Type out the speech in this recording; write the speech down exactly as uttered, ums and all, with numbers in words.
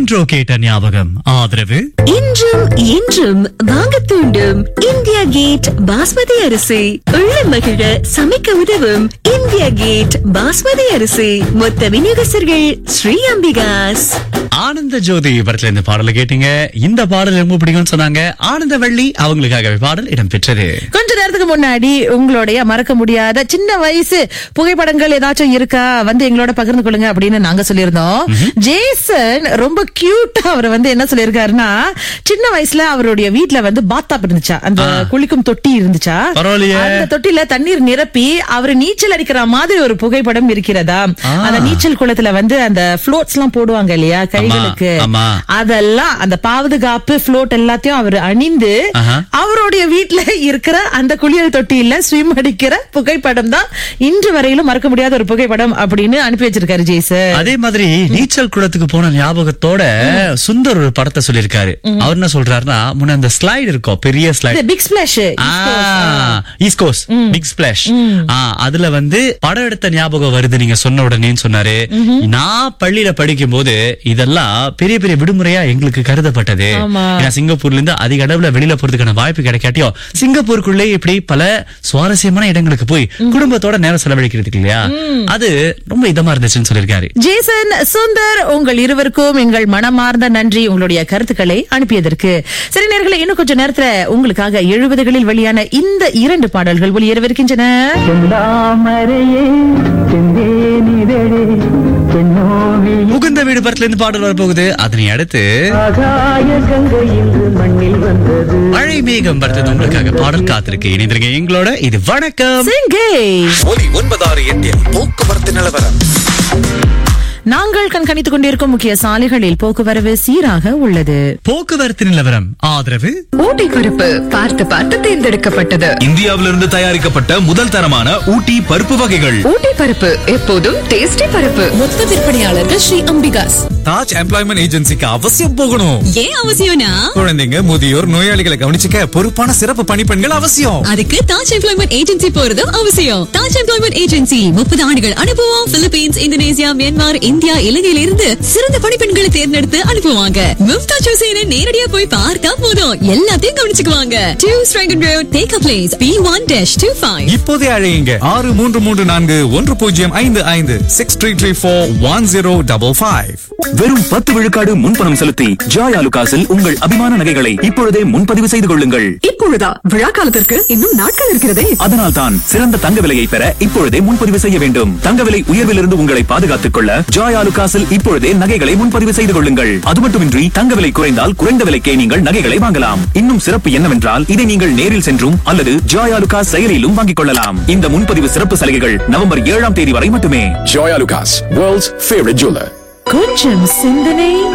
Intro கேட்ட ஞாபகம் ஆதரவு இன்றும் என்றும் வாங்க தூண்டும் இந்தியா கேட் பாஸ்மதி அரிசி. உள்ள மகிழ சமைக்க உதவும் இந்தியா கேட் பாஸ்மதி அரிசி. மொத்த விநியோகஸ்தர்கள் ஸ்ரீ அம்பிகாஸ். ஆனந்த ஜோதி படத்துல இந்த பாடலை கேட்டீங்க. இந்த பாடல் ரொம்ப பிடிக்கும்னு சொன்னாங்க. ஆனந்த வள்ளி அவங்களுக்காகவே பாடல் இடம்பெற்றது. கொஞ்ச நேரத்துக்கு முன்னாடி உங்களுடைய மறக்க முடியாத சின்ன வயசு புகைப்படங்கள் ஏதாச்சும் இருக்கா வந்து எங்களோட பகிர்ந்து கொள்ளுங்க அப்படின்னு நாங்க சொல்லியிருந்தோம். ஜேசன் ரொம்ப கியூட்டா அவர் வந்து என்ன சொல்லியிருக்காருன்னா, சின்ன வயசுல அவருடைய வீட்டுல வந்து பாத்தாப் இருந்துச்சா, அந்த குளிக்கும் தொட்டி இருந்துச்சா, அந்த தொட்டில தண்ணீர் நிரப்பி அவர் நீச்சல் அடிக்கிற மாதிரி ஒரு புகைப்படம் இருக்கிறதா. அந்த நீச்சல் குளத்துல வந்து அந்த ஃப்ளோட்ஸ் எல்லாம் போடுவாங்க இல்லையா கைகளுக்கு, அதெல்லாம் அந்த பாதுகாப்பு ஃப்ளோட் எல்லாத்தையும் அவர் அணிந்து அவருடைய வீட்டுல இருக்கிற அந்த குளியல் தொட்டியில ஸ்விம் அடிக்கிற புகைப்படம் தான் இன்று வரையிலும் மறக்க முடியாத ஒரு புகைப்படம் அப்படின்னு அனுப்பி வச்சிருக்காரு ஜேசன். அதே மாதிரி நீச்சல் குளத்துக்கு போன ஞாபகத்தோட சுந்தர் ஒரு படத்தை சொல்லிருக்காரு. அவர் என்ன சொல்றாருன்னா, முன்ன அந்த ஸ்லைடு இருக்கும், பெரிய slide, big splash, east cost big splash, அதுல வந்து படம் எடுத்த ஞாபகம் வருது நீங்க சொன்ன உடனே சொன்னாரு. நான் பள்ளியில படிக்கும் போது இதெல்லாம் பெரிய பெரிய விடுமுறையா எங்களுக்கு கருதப்பட்டது. சிங்கப்பூர்ல இருந்து அதிக அளவுல வெளியில போறதுக்கான வாய்ப்பு கிடைக்காட்டியும் சிங்கப்பூருக்குள்ளே இப்படி பல சுவாரஸ்யமான இடங்களுக்கு போய் குடும்பத்தோட நேரம் செலவழிக்கிறதுக்கு இல்லையா, அது ரொம்ப இதமா இருந்துச்சுன்னு சொல்லிருக்காரு ஜேசன். சுந்தர், உங்கள் இருவருக்கும் எங்கள் மனமார்ந்த நன்றி உங்களுடைய கருத்துக்களை அனுப்பியதற்கு. சரி நேயர்களே, இன்னும் கொஞ்ச நேரத்துல உங்களுக்காக எழுபதுகளில் வெளியான இந்த இரண்டு பாடல்கள் ஒளியரவிருக்கின்றன. முகுந்த வீடு படத்துல இருந்து பாடல் வரப்போகுது. அதனை அடுத்து மழை மேகம் படத்துல உங்களுக்காக பாடல் காத்திருக்கு. இணைந்திருங்க எங்களோட. இது வணக்கம் ஒன்பதாறு எட்டில் போக்குவரத்து நிலவரம். நாங்கள் கண்காணித்துக் கொண்டிருக்கும் முக்கிய சாலைகளில் போக்குவரவு சீராக உள்ளது. போக்குவரத்து நிலவரம் ஆதரவு ஊட்டி பருப்பு பார்த்து பார்த்து தேர்ந்தெடுக்கப்பட்டது. இந்தியாவிலிருந்து தயாரிக்கப்பட்ட முதல் தரமான ஊட்டி பருப்பு வகைகள். ஊட்டி பருப்பு எப்போதும் டேஸ்டி பருப்பு. மொத்த விற்பனையாளர்கள் ஸ்ரீ அம்பிகாஸ். தாஜ் எம்ப்ளாய்மெண்ட் ஏஜென்சிக்கு அவசியம் போகணும். ஏன் அவசியம்னா, குழந்தைங்க, முதியோர், நோயாளிகளை கவனிச்சுக்க பொறுப்பான சிறப்பு பணிப்பெண்கள் அவசியம். அதுக்கு தாஜ் எம்ப்ளாய்மெண்ட் ஏஜென்சி போறதும் அவசியம். தாஜ் எம்ப்ளாய்மெண்ட் ஏஜென்சி முப்பது ஆண்டுகள் அனுபவம். பிலிப்பீன்ஸ், இந்தோனேசியா, மியான்மர், இந்தியா, இலங்கையில இருந்து சிறந்த பணிப்பெண்களை தேர்ந்தெடுத்து அனுப்புவாங்க. மும்தாஜ் ஹுசைனை நேரடியா போய் பார்த்தா போதும், எல்லாத்தையும் கவனிச்சுக்குவாங்க. Two ஸ்ட்ரைகன் road, take place, B one dash two five. இப்போதே அழையுங்க ஆறு மூன்று மூன்று நான்கு ஒன்று பூஜ்ஜியம் ஐந்து ஐந்து six three three four one zero double five. வெறும் பத்து விழுக்காடு முன்பணம் செலுத்தி ஜாய் ஆலுகாஸில் உங்கள் அபிமான நகைகளை இப்பொழுதே முன்பதிவு செய்து கொள்ளுங்கள். இப்பொழுதா? விழா காலத்திற்கு இன்னும் நாட்கள் இருக்கிறதே. அதனால் தான் சிறந்த தங்க விலையை பெற இப்பொழுதே முன்பதிவு செய்ய வேண்டும். தங்க விலை உயர்விலிருந்து உங்களை பாதுகாத்துக் கொள்ள ஜாய் ஆலுகாஸில் இப்பொழுதே நகைகளை முன்பதிவு செய்து கொள்ளுங்கள். அது மட்டுமின்றி தங்க விலை குறைந்தால் குறைந்த விலைக்கே நீங்கள் நகைகளை வாங்கலாம். இன்னும் சிறப்பு என்னவென்றால், இதை நீங்கள் நேரில் சென்றும் அல்லது ஜாய் ஆலுகாஸ் செயலியிலும் வாங்கிக் கொள்ளலாம். இந்த முன்பதிவு சிறப்பு சலுகைகள் நவம்பர் ஏழாம் தேதி வரை மட்டுமே. Joy Alukkas, world's favourite jeweller. கொஞ்சம் சிந்தனை,